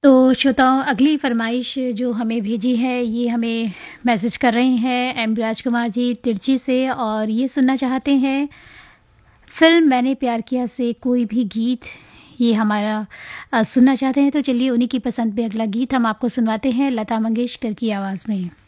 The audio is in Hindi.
तो श्रोताओं, अगली फ़रमाइश जो हमें भेजी है, ये हमें मैसेज कर रहे हैं एम राजकुमार जी तिरची से, और ये सुनना चाहते हैं फ़िल्म मैंने प्यार किया से कोई भी गीत। ये हमारा सुनना चाहते हैं, तो चलिए उन्हीं की पसंद पे अगला गीत हम आपको सुनवाते हैं, लता मंगेशकर की आवाज़ में।